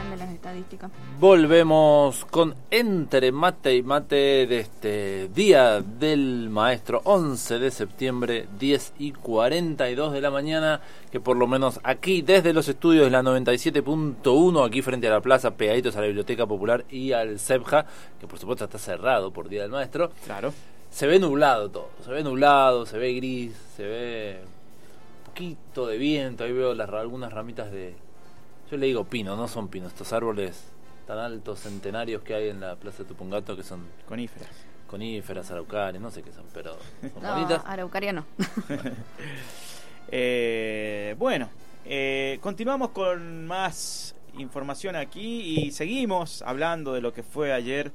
evolución de las estadísticas. Volvemos con Entre Mate y Mate de este Día del Maestro, 11 de septiembre, 10:42 de la mañana, que por lo menos aquí, desde los estudios de la 97.1, aquí frente a la plaza, pegaditos a la Biblioteca Popular y al CEPJA, que por supuesto está cerrado por Día del Maestro. Claro. Se ve nublado todo, se ve nublado, se ve gris, se ve un poquito de viento, ahí veo algunas ramitas de... Yo le digo pino, no son pinos, estos árboles tan altos, centenarios que hay en la Plaza de Tupungato, que son coníferas, araucarias, no sé qué son, pero son bonitas. Araucaria no. Bueno, continuamos con más información aquí y seguimos hablando de lo que fue ayer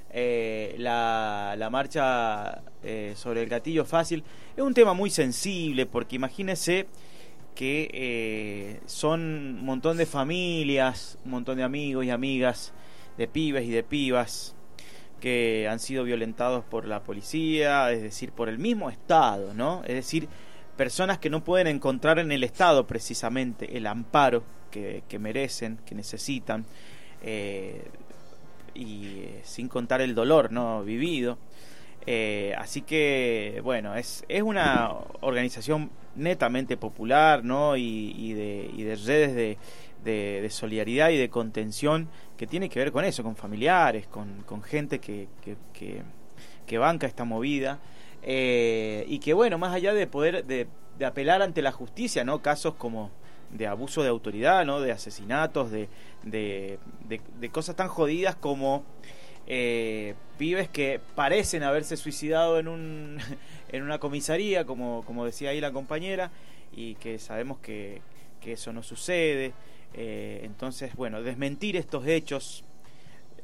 la marcha sobre el gatillo fácil. Es un tema muy sensible porque imagínense que son un montón de familias, un montón de amigos y amigas, de pibes y de pibas que han sido violentados por la policía, es decir, por el mismo Estado, ¿no? Es decir, personas que no pueden encontrar en el Estado precisamente el amparo que merecen, que necesitan, y sin contar el dolor, ¿no?, vivido. Así que, bueno, es una organización netamente popular, ¿no?, y de redes de solidaridad y de contención que tiene que ver con eso, con familiares, con gente que banca esta movida, y que, bueno, más allá de poder de apelar ante la justicia, ¿no?, casos como de abuso de autoridad, ¿no?, de asesinatos, de cosas tan jodidas como pibes que parecen haberse suicidado en una comisaría, como decía ahí la compañera, y que sabemos que eso no sucede. Entonces, bueno, desmentir estos hechos